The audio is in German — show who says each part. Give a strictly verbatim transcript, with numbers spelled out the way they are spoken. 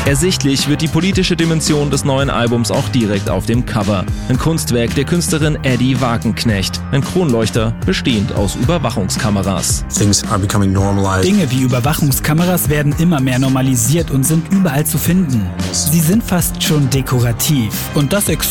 Speaker 1: Ersichtlich wird die politische Dimension des neuen Albums auch direkt auf dem Cover. Ein Kunstwerk der Künstlerin Eddie Wagenknecht. Ein Kronleuchter bestehend aus Überwachungskameras.
Speaker 2: Things are becoming normalized.
Speaker 3: Dinge wie Überwachungskameras werden immer mehr normalisiert und sind überall zu finden. Sie sind fast schon dekorativ. Und das